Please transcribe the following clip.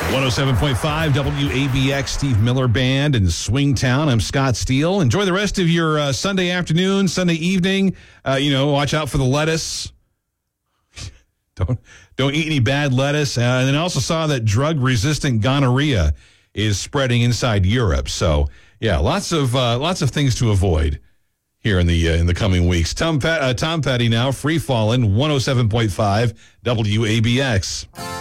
107.5 WABX, Steve Miller Band in Swingtown. I'm Scott Steele. Enjoy the rest of your Sunday afternoon, Sunday evening. Watch out for the lettuce. Don't eat any bad lettuce. And then I also saw that drug-resistant gonorrhea is spreading inside Europe. So, yeah, lots of things to avoid here in the coming weeks. Tom Petty now, Free Fallin', 107.5 WABX.